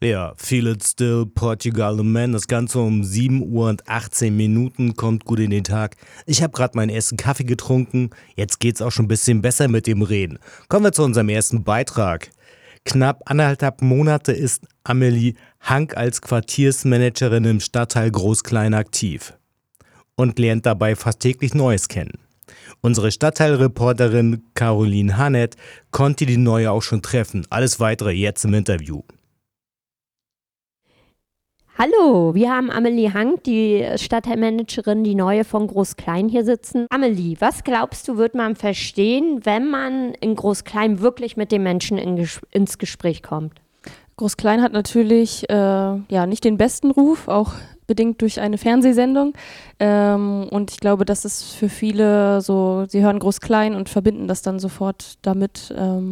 Ja, Feel It Still, Portugal the Man. Das Ganze um 7 Uhr und 18 Minuten, kommt gut in den Tag. Ich habe gerade meinen ersten Kaffee getrunken. Jetzt geht's auch schon ein bisschen besser mit dem Reden. Kommen wir zu unserem ersten Beitrag. Knapp 1,5 Monate ist Amelie Hank als Quartiersmanagerin im Stadtteil Groß-Klein aktiv und lernt dabei fast täglich Neues kennen. Unsere Stadtteilreporterin Caroline Hannett konnte die Neue auch schon treffen. Alles weitere jetzt im Interview. Hallo, wir haben Amelie Hank, die Stadtteilmanagerin, die Neue von Groß-Klein hier sitzen. Amelie, was glaubst du, wird man verstehen, wenn man in Groß-Klein wirklich mit den Menschen ins Gespräch kommt? Groß-Klein hat natürlich nicht den besten Ruf, auch bedingt durch eine Fernsehsendung. Und ich glaube, das ist für viele so, sie hören Groß-Klein und verbinden das dann sofort damit.